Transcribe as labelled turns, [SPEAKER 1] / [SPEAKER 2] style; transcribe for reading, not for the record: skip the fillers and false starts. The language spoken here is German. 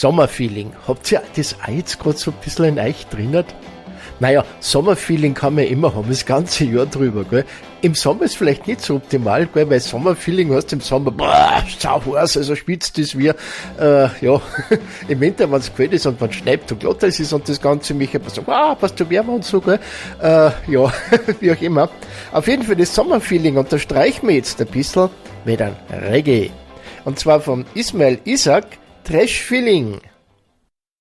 [SPEAKER 1] Sommerfeeling. Habt ihr das auch jetzt gerade so ein bisschen in euch drinnen? Naja, Sommerfeeling kann man immer haben, das ganze Jahr drüber, gell. Im Sommer ist vielleicht nicht so optimal, gell, weil Sommerfeeling heißt im Sommer, boah, sau heiß, also spitzt das wie, ja, im Winter, wenn es kalt ist und wenn es schneit und glatt ist und das Ganze mich einfach so, wow, passt zu wärmer und so, gell, ja, wie auch immer. Auf jeden Fall das Sommerfeeling unterstreichen wir jetzt ein bisschen mit einem Reggae. Und zwar von Ismail Isaac, Trash Feeling.